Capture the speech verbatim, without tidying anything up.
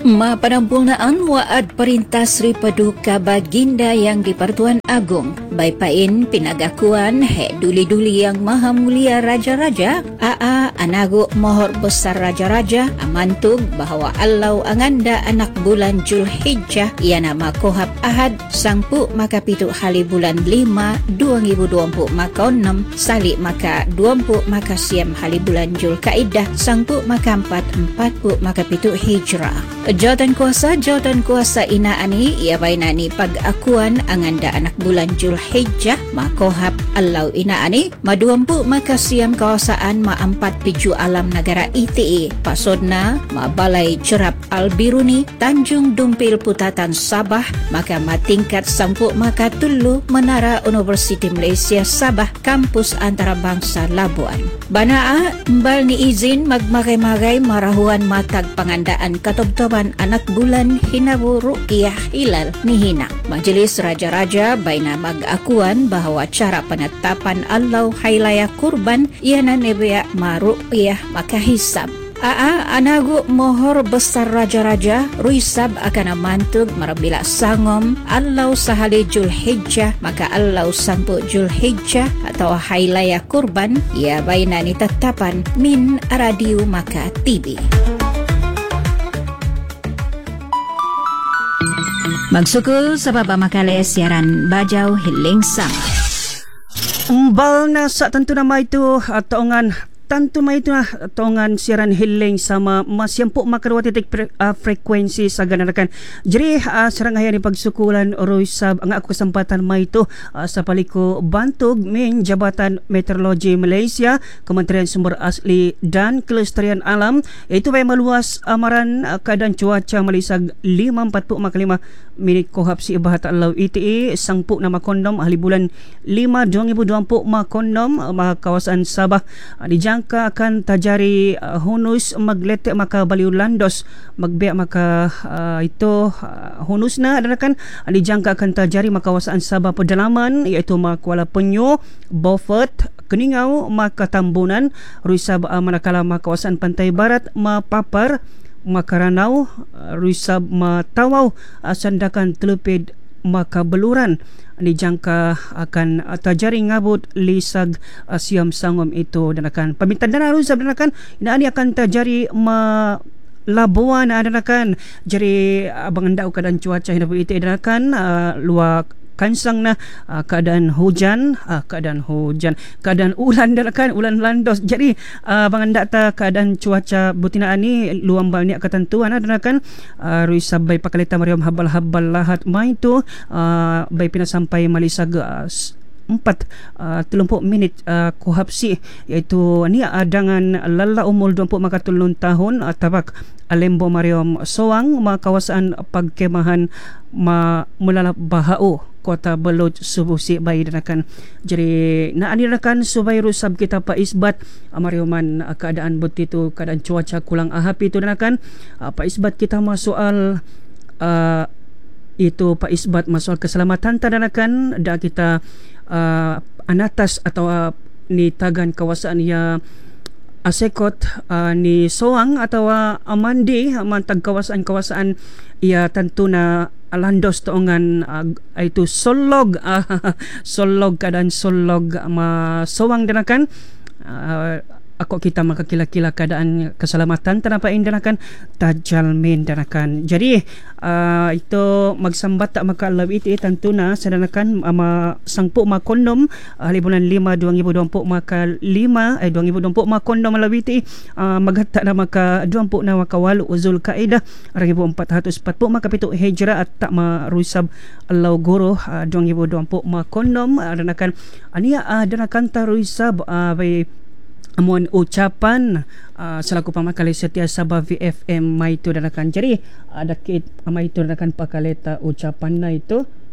Mapanampunaan waad Perintah Sri Paduka Baginda yang di Pertuan Agong Baipain pinagakuan he duli-duli yang maha mulia raja-raja aa anago mohor besar raja-raja amantug bahawa Allah anganda anak bulan Julhijjah ia nama kohab ahad sangpu maka pitu hali bulan lima dua ribu dua puluh maka enam salik maka dua puluh maka siam hali bulan Julkaidah sangpu maka empat empat puluh maka pitu hijrah. Jawatan kuasa jawatan kuasa ina ani ia bainani pag-akuan anganda anak bulan Julhijjah makohab Allah ina ani maduampu maka siam kawasaan ma empat piju alam negara I T E pasodna ma balai cerap Albiruni Tanjung Dumpil Putatan Sabah maka ma tingkat sampuk maka tulu Menara Universiti Malaysia Sabah kampus antarabangsa Labuan. Banaa mbal ni izin magmaray-maray marahuan matag pangandaan katobtoban anak bulan hinabu ruqyah hilal ni hina. Majlis Raja-Raja baina mag-akuan bahawa cara penetapan Allah hailaya kurban iana nebea maruqyah maka hisab. Aa anagu mohor besar raja-raja ruisab akan amantug marabila sangom Allah sahali Julhijjah maka Allah sampu Julhijjah atau hailaya kurban ia baina ni tetapan min radio maka T V. Magsukul sa babamakalee siaran Bajau Hiling Sama. Umbal na sa tanto na may ito at taongan tanto may ito na taongan siaran Hiling Sama masyampo makarawatitik pre, uh, frekuensi sa gananakan. Jiri uh, sarang haya ni pagsukulan oroy sab ang ako kasempatan may ito uh, sa paliko Bantog min Jabatan Meteorologi Malaysia Kementerian Sumber Asli dan Kelestarian Alam ito ay maluas amaran uh, keadaan cuaca malisag lima empat puluh maka lima minit kohap si ibahat Allah I T E sangpu na makondom ahli bulan lima dua ribu dua puluh makondom mga kawasan Sabah uh, dijangka akan tajari uh, hunus maglete maka baliw landos magbiya maka uh, ito uh, hunus na adakan uh, dijangka akan tajari maka kawasan Sabah pedalaman iaitu Kuala Penyu Beaufort Keningau maka Tambunan ruisab uh, manakala maka kawasan Pantai Barat mapapar Makaranau ruisab matawau sandakan telepid maka beluran dijangka akan tajari ngabut lisag siam sangom itu dan akan pamintan dana ruisab dan akan ini akan tajari ma Labuan dan akan jadi abang ndau keadaan cuaca hina itu dan akan uh, luar kansang na uh, keadaan hujan uh, keadaan hujan keadaan ulan dan kan ulan landos jadi uh, banganda ta keadaan cuaca butina ani luambal ni ketentuan dan kan uh, ruisab bay pakalita mariam habal-habal lahat mai tu uh, bay pinasampai malisag uh, empat uh, tiga puluh minit uh, kuhapsi iaitu ni adangan lala umul dua puluh maka tulun tahun uh, tabak Alembo Mariam Soang mga kawasan pagkemahan ma mulala bahao Kota Beloj Subuh si bay danakan jadi naanirakan subay rusab kita pa isbat uh, mariuman uh, keadaan butitu keadaan cuaca kulang ahap itu danakan uh, pa isbat kita masoal uh, itu pa isbat masoal keselamatan tadanakan da kita uh, anatas atau uh, ni tagan kawasan ya asekot uh, ni Soang atau uh, amandi mantag kawasan-kawasan ia tentu na landos toongan uh, itu solog uh, solog keadaan solog ma Soang danakan uh, ako kita makakila-kila keadaan keselamatan tanpa indanakan tajalmin danakan jadi uh, itu magsambat tak maka labi iti tentu na sedanakan ama sangpu makondom ahli bulan lima dua ribu dua puluh maka lima eh dua ribu dua puluh makondom labi iti uh, maghatta na maka dua puluh na maka walu uzul kaidah dua ribu empat ratus empat puluh maka pitu hijrah at tak marusab Allah guru uh, dua ribu dua puluh makondom uh, danakan ania uh, danakan tarusab uh, by amun ucapan uh, selaku pamakali setia Sabah V F M mai itu danakan jadi ada kit mai itu danakan pakaleta ucapan na itu